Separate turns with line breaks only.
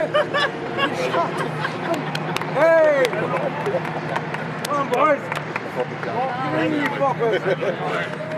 Hey! Come on, boys! Get in, you fuckers!